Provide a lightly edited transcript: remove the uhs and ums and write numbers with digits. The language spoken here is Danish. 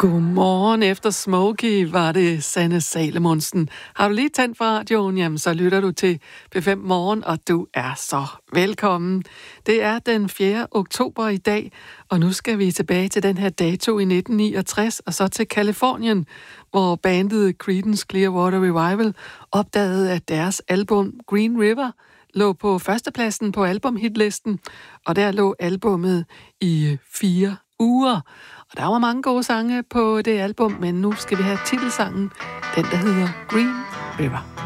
Godmorgen efter Smokey, var det Sanne Salomonsen. Har du lige tændt for radioen, jamen så lytter du til P5 Morgen, og du er så velkommen. Det er den 4. oktober i dag, og nu skal vi tilbage til den her dato i 1969, og så til Californien, hvor bandet Creedence Clearwater Revival opdagede, at deres album Green River lå på førstepladsen på albumhitlisten, og der lå albummet i 4 uger. Og der var mange gode sange på det album, men nu skal vi have titelsangen, den der hedder Green River.